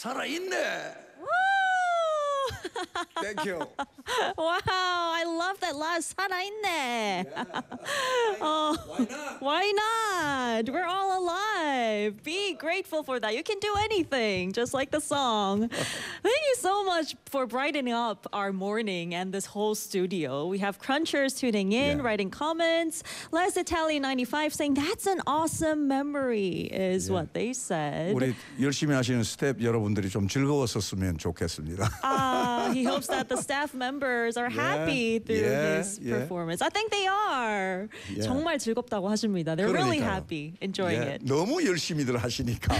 살아있네. Thank you. Wow, I love that last 살아있네. Why not? Why not? We're all alive. Be grateful for that. You can do anything, just like the song. Thank you so much for brightening up our morning and this whole studio. We have Crunchers tuning in, Yeah. writing comments. Les Italy 95 saying that's an awesome memory is what they said. 우리 열심히 하시는 스태프 여러분들이 좀 즐거웠었으면 좋겠습니다. He hopes that the staff members are happy through his performance. I think they are. Yeah. 정말 즐겁다고 하십니다. They're really 그러니까요. happy, enjoying it. 너무 열심히들 하시니까.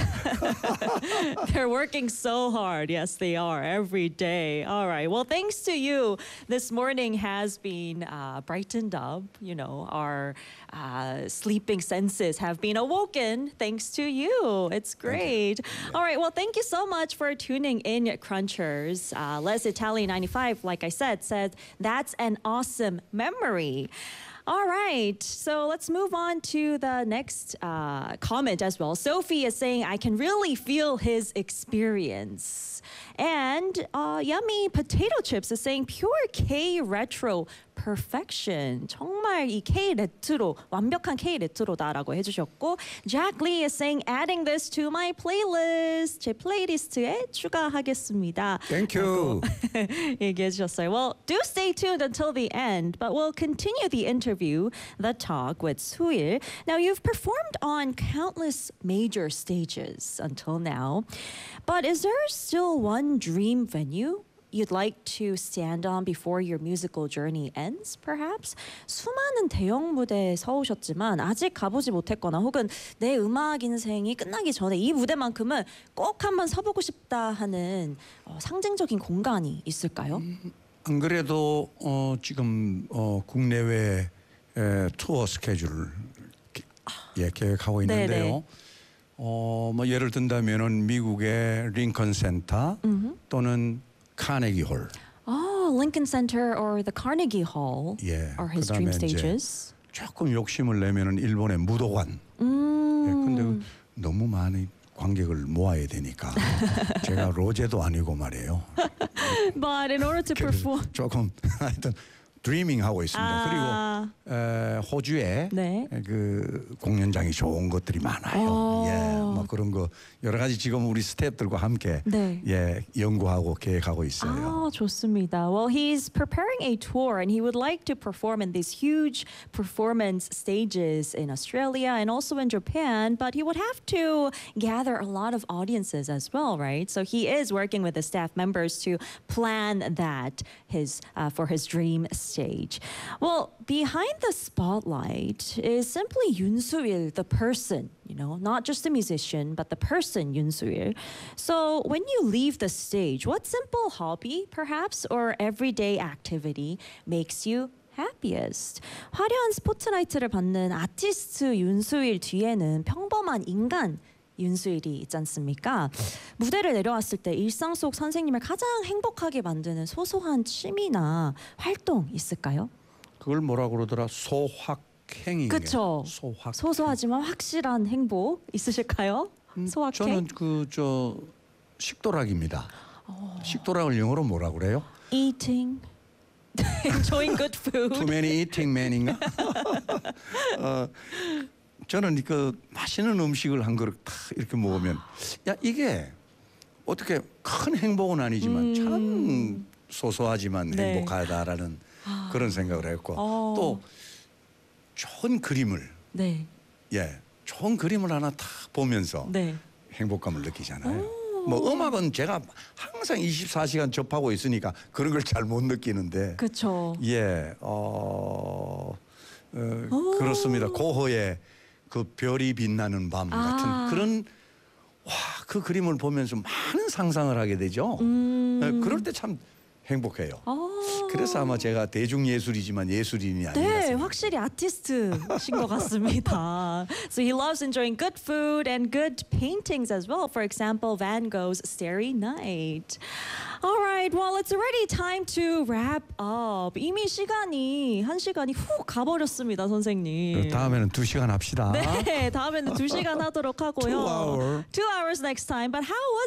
They're working so hard. Yes, they are every day. All right. Well, thanks to you, this morning has been brightened up. You know, our sleeping senses have been awoken thanks to you. It's great. All right. Well, thank you so much for tuning in, Crunchers. Les Italy 95, like I said, said that's an awesome memory. All right, so let's move on to the next comment as well. Sophie is saying, I can really feel his experience. And Yummy Potato Chips is saying, pure K retro perfection. 정말 이 K 레트로, 완벽한 K 레트로다라고 해주셨고, Jack Lee is saying, adding this to my playlist. 제 플레이리스트에 추가하겠습니다. Thank you. 얘기해 주셨어요. Well, do stay tuned until the end, but we'll continue the interview, the talk with Suil. Now, you've performed on countless major stages until now, but is there still one dream venue you'd like to stand on before your musical journey ends, perhaps? 수많은 대형 무대에 서오셨지만 아직 가보지 못했거나 혹은 내 음악 인생이 끝나기 전에 이 무대만큼은 꼭 한번 서보고 싶다 하는 상징적인 공간이 있을까요? 안 그래도 지금 국내외 투어 스케줄을 계획하고 있는데요. 뭐 예를 든다면은 미국의 링컨 센터 또는 카네기 홀. Oh, Lincoln Center or the Carnegie Hall are his dream stages. 조금 욕심을 내면은 일본의 무도관. 근데 너무 많은 관객을 모아야 되니까 제가 로제도 아니고 말이에요. But in order to perform, 조금 하여튼 드리밍 하고 있습니다. 그리고 호주에 그 공연장이 좋은 것들이 많아요. 예, 뭐 그런 거 여러 가지 지금 우리 스태프들과 함께 연구하고 계획하고 있어요. 좋습니다. Well, he's preparing a tour and he would like to perform in these huge performance stages in Australia and also in Japan, but he would have to gather a lot of audiences as well, right? So he is working with the staff members to plan that for his dream stage. Well, behind the spotlight is simply Yoon Soo-il, the person, you know, not just the musician, but the person Yoon Soo-il. So when you leave the stage, what simple hobby, perhaps, or everyday activity makes you happiest? 화려한 스포트라이트를 받는 아티스트 윤수일 뒤에는 평범한 인간 윤수일이 있지 않습니까? 무대를 내려왔을 때 일상 속 선생님을 가장 행복하게 만드는 소소한 취미나 활동 있을까요? 그걸 뭐라 그러더라? 소확행이에요. 그렇죠. 소소하지만 확실한 행복 있으실까요? 소확행? 저는 식도락입니다. 식도락을 영어로 뭐라 그래요? Eating. Enjoying good food. Too many eating man인가? 저는 그 맛있는 음식을 한 그릇 딱 이렇게 먹으면 이게 어떻게 큰 행복은 아니지만 참 소소하지만 행복하다라는 그런 생각을 했고 또 좋은 그림을 좋은 그림을 하나 딱 보면서 행복감을 느끼잖아요. 뭐 음악은 제가 항상 24시간 접하고 있으니까 그런 걸 잘 못 느끼는데. 그렇죠. 그렇습니다. 고흐의 그 별이 빛나는 밤 같은 그런 그 그림을 보면서 많은 상상을 하게 되죠. 그럴 때 참 행복해요. 그래서 아마 제가 대중예술이지만 예술인이 아닌가 생각합니다. 확실히 아티스트신 것 같습니다. So he loves enjoying good food and good paintings as well. For example, Van Gogh's Starry Night. All right, well, it's already time to wrap up. 이미 한 시간이 훅 가버렸습니다, 선생님. 다음에는 2시간 합시다. 네, 다음에는 2시간 하도록 하고요. 2 hours. 2 hours next time. But how was